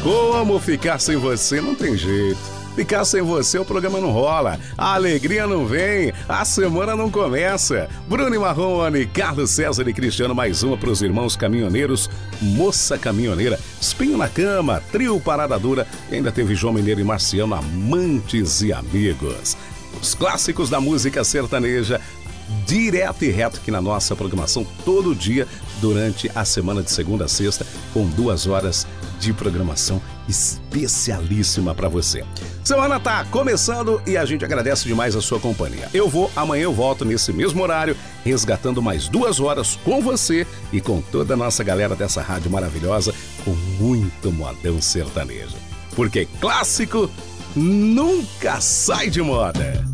Como ficar sem você não tem jeito. Ficar sem você o programa não rola, a alegria não vem, a semana não começa. Bruno e Marrone, Carlos César e Cristiano, mais uma para os irmãos caminhoneiros, Moça Caminhoneira, Espinho na Cama, Trio Parada Dura e ainda teve João Mineiro e Marciano, Amantes e Amigos. Os clássicos da música sertaneja, direto e reto aqui na nossa programação todo dia durante a semana de segunda a sexta, com 2 horas de programação especialíssima para você. Semana tá começando e a gente agradece demais a sua companhia. Amanhã eu volto nesse mesmo horário, resgatando mais 2 horas com você e com toda a nossa galera dessa rádio maravilhosa, com muito modão sertanejo. Porque clássico nunca sai de moda.